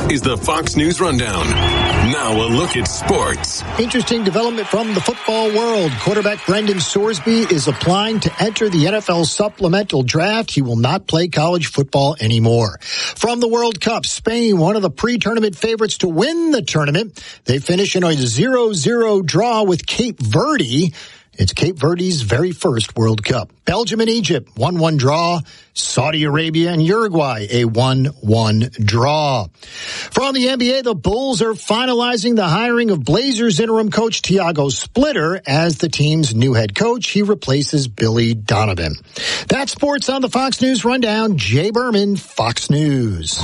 is the Fox News Rundown. Now a look at sports. Interesting development from the football world. Quarterback Brendan Sorsby is applying to enter the NFL supplemental draft. He will not play college football anymore. From the World Cup, Spain, one of the pre-tournament favorites to win the tournament. They finish in a 0-0 draw with Cape Verde. It's Cape Verde's very first World Cup. Belgium and Egypt, 1-1 draw. Saudi Arabia and Uruguay, a 1-1 draw. From the NBA, the Bulls are finalizing the hiring of Blazers interim coach Tiago Splitter as the team's new head coach. He replaces Billy Donovan. That's sports on the Fox News Rundown. Jay Berman, Fox News.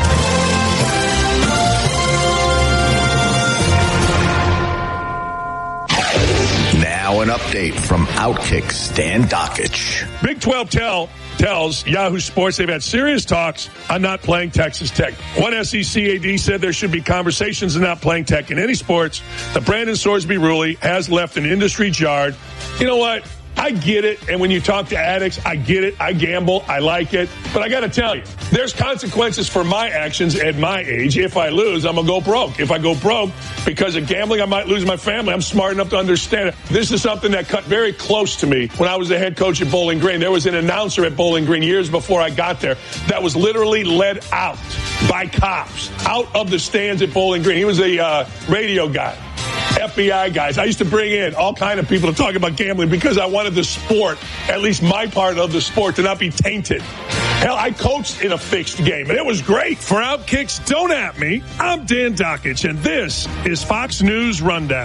Now an update from Outkick Stan Dockich. Big 12 tells Yahoo Sports they've had serious talks on not playing Texas Tech. One SEC AD said there should be conversations on not playing Tech in any sports. The Brandon Sorsby ruling has left an industry jarred. You know what? I get it. And when you talk to addicts, I get it. I gamble. I like it. But I got to tell you, there's consequences for my actions at my age. If I lose, I'm going to go broke. If I go broke because of gambling, I might lose my family. I'm smart enough to understand it. This is something that cut very close to me when I was the head coach at Bowling Green. There was an announcer at Bowling Green years before I got there that was literally led out by cops out of the stands at Bowling Green. He was a radio guy. FBI guys. I used to bring in all kind of people to talk about gambling because I wanted the sport, at least my part of the sport, to not be tainted. Hell, I coached in a fixed game, and it was great. For Outkick's Don't At Me, I'm Dan Dockich, and this is Fox News Rundown.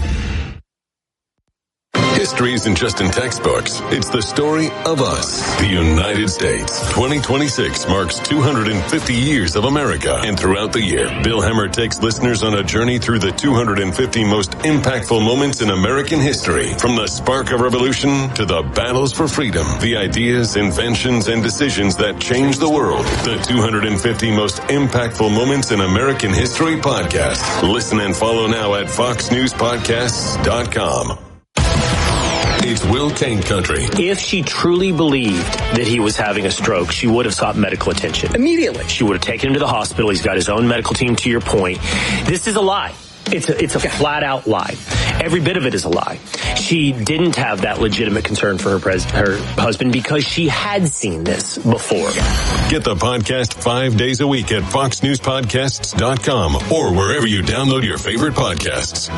History isn't just in textbooks. It's the story of us, the United States. 2026 marks 250 years of America. And throughout the year, Bill Hemmer takes listeners on a journey through the 250 most impactful moments in American history. From the spark of revolution to the battles for freedom, the ideas, inventions, and decisions that changed the world. The 250 most impactful moments in American history podcast. Listen and follow now at foxnewspodcasts.com. It's Will Kane country. If she truly believed that he was having a stroke, she would have sought medical attention immediately. She would have taken him to the hospital. He's got his own medical team, to your point. This is a lie. It's a flat out lie. Every bit of it is a lie. She didn't have that legitimate concern for her husband because she had seen this before. Get the podcast 5 days a week at foxnewspodcasts.com or wherever you download your favorite podcasts.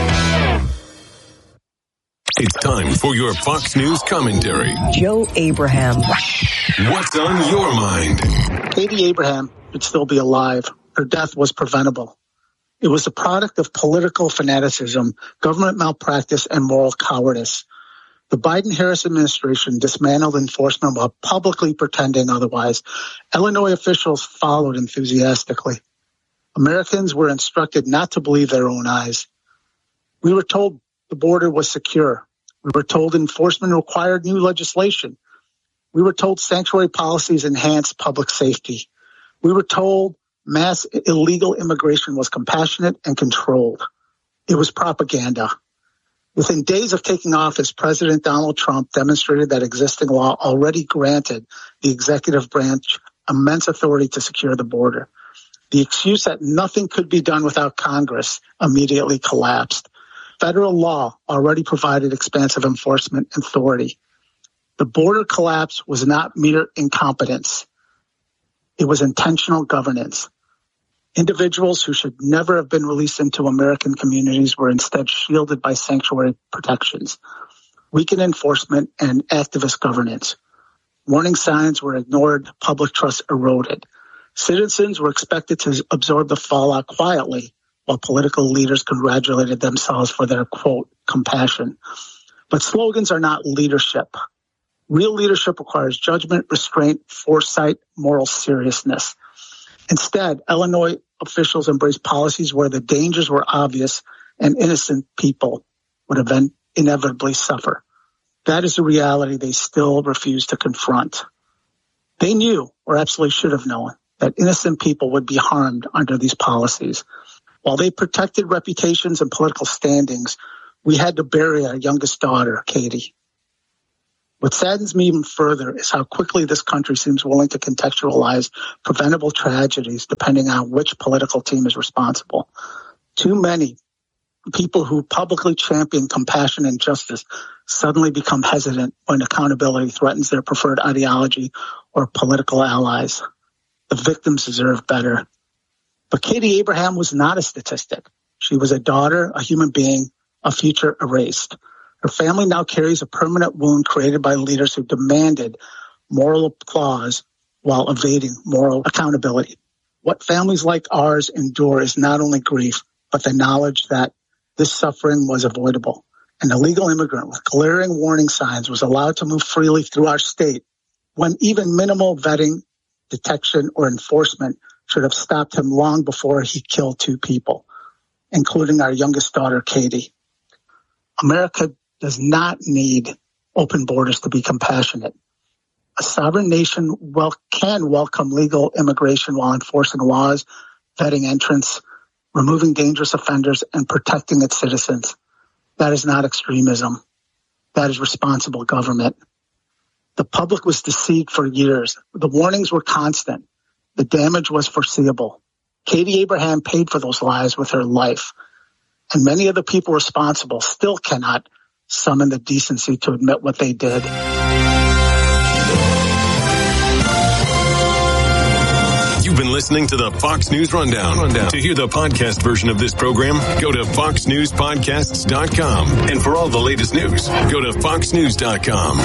It's time for your Fox News commentary. Joe Abraham. What's on your mind? Katie Abraham should still be alive. Her death was preventable. It was a product of political fanaticism, government malpractice, and moral cowardice. The Biden-Harris administration dismantled enforcement while publicly pretending otherwise. Illinois officials followed enthusiastically. Americans were instructed not to believe their own eyes. We were told the border was secure. We were told enforcement required new legislation. We were told sanctuary policies enhanced public safety. We were told mass illegal immigration was compassionate and controlled. It was propaganda. Within days of taking office, President Donald Trump demonstrated that existing law already granted the executive branch immense authority to secure the border. The excuse that nothing could be done without Congress immediately collapsed. Federal law already provided expansive enforcement authority. The border collapse was not mere incompetence. It was intentional governance. Individuals who should never have been released into American communities were instead shielded by sanctuary protections, weakened enforcement, and activist governance. Warning signs were ignored, public trust eroded. Citizens were expected to absorb the fallout quietly, while political leaders congratulated themselves for their, quote, compassion. But slogans are not leadership. Real leadership requires judgment, restraint, foresight, moral seriousness. Instead, Illinois officials embraced policies where the dangers were obvious and innocent people would inevitably suffer. That is a reality they still refuse to confront. They knew, or absolutely should have known, that innocent people would be harmed under these policies. While they protected reputations and political standings, we had to bury our youngest daughter, Katie. What saddens me even further is how quickly this country seems willing to contextualize preventable tragedies depending on which political team is responsible. Too many people who publicly champion compassion and justice suddenly become hesitant when accountability threatens their preferred ideology or political allies. The victims deserve better. But Katie Abraham was not a statistic. She was a daughter, a human being, a future erased. Her family now carries a permanent wound created by leaders who demanded moral applause while evading moral accountability. What families like ours endure is not only grief, but the knowledge that this suffering was avoidable. An illegal immigrant with glaring warning signs was allowed to move freely through our state when even minimal vetting, detection, or enforcement should have stopped him long before he killed 2 people, including our youngest daughter, Katie. America does not need open borders to be compassionate. A sovereign nation can welcome legal immigration while enforcing laws, vetting entrants, removing dangerous offenders, and protecting its citizens. That is not extremism. That is responsible government. The public was deceived for years. The warnings were constant. The damage was foreseeable. Katie Abraham paid for those lies with her life. And many of the people responsible still cannot summon the decency to admit what they did. You've been listening to the Fox News Rundown. To hear the podcast version of this program, go to foxnewspodcasts.com. And for all the latest news, go to foxnews.com.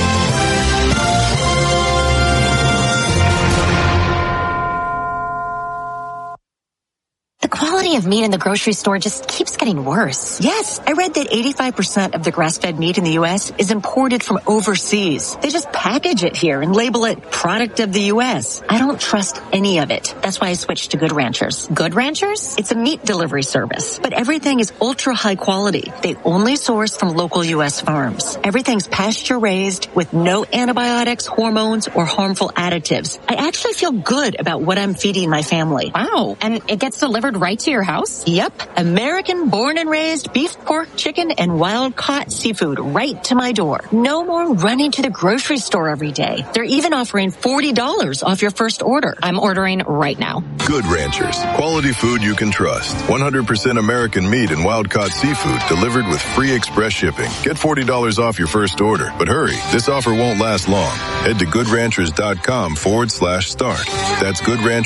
The quality of meat in the grocery store just keeps getting worse. Yes, I read that 85% of the grass-fed meat in the U.S. is imported from overseas. They just package it here and label it product of the U.S. I don't trust any of it. That's why I switched to Good Ranchers. Good Ranchers? It's a meat delivery service, but everything is ultra high quality. They only source from local U.S. farms. Everything's pasture-raised with no antibiotics, hormones, or harmful additives. I actually feel good about what I'm feeding my family. Wow. And it gets delivered right to your house? Yep. American born and raised beef, pork, chicken, and wild caught seafood right to my door. No more running to the grocery store every day. They're even offering $40 off your first order. I'm ordering right now. Good Ranchers. Quality food you can trust. 100% American meat and wild caught seafood delivered with free express shipping. Get $40 off your first order. But hurry, this offer won't last long. Head to goodranchers.com/start. That's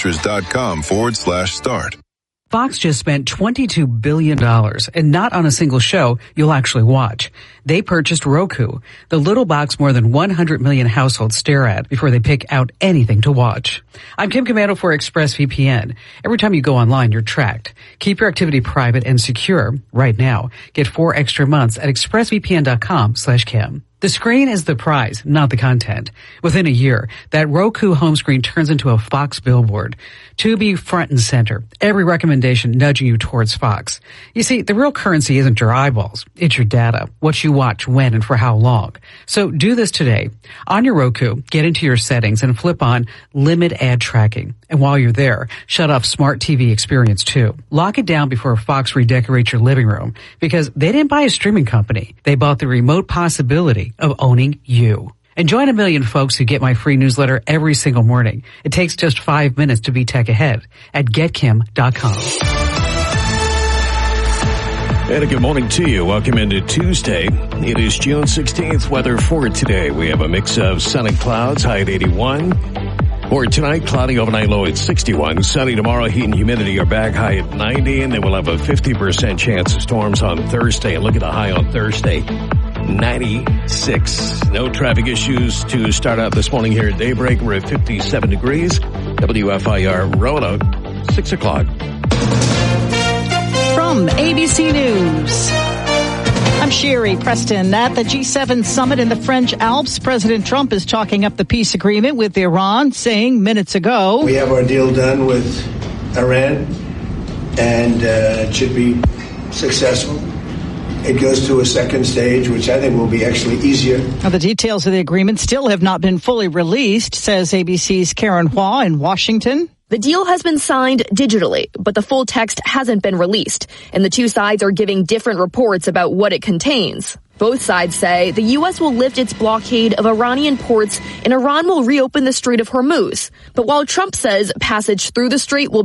goodranchers.com/start. Fox just spent $22 billion, and not on a single show you'll actually watch. They purchased Roku, the little box more than 100 million households stare at before they pick out anything to watch. I'm Kim Commando for ExpressVPN. Every time you go online, you're tracked. Keep your activity private and secure right now. Get 4 extra months at expressvpn.com/Kim. The screen is the prize, not the content. Within a year, that Roku home screen turns into a Fox billboard. Tubi front and center, every recommendation nudging you towards Fox. You see, the real currency isn't your eyeballs, it's your data, what you watch, when, and for how long. So do this today. On your Roku, get into your settings and flip on Limit Ad Tracking. And while you're there, shut off Smart TV Experience too. Lock it down before Fox redecorates your living room, because they didn't buy a streaming company. They bought the remote possibility of owning you. And join a million folks who get my free newsletter every single morning. It takes just 5 minutes to be tech ahead at getkim.com. And a good morning to you. Welcome into Tuesday. It is June 16th. Weather for today. We have a mix of sun and clouds, high at 81. For tonight, cloudy overnight, low at 61. Sunny tomorrow, heat and humidity are back, high at 90. And then we'll have a 50% chance of storms on Thursday. And look at the high on Thursday, 96. No traffic issues to start out this morning here at daybreak. We're at 57 degrees. WFIR Roanoke, 6 o'clock. From ABC News, I'm Sherry Preston. At the G7 summit in the French Alps, President Trump is chalking up the peace agreement with Iran, saying minutes ago, "We have our deal done with Iran, and it should be successful. It goes to a second stage, which I think will be actually easier." Now, the details of the agreement still have not been fully released, says ABC's Karen Hua in Washington. The deal has been signed digitally, but the full text hasn't been released, and the two sides are giving different reports about what it contains. Both sides say the U.S. will lift its blockade of Iranian ports and Iran will reopen the Strait of Hormuz. But while Trump says passage through the strait will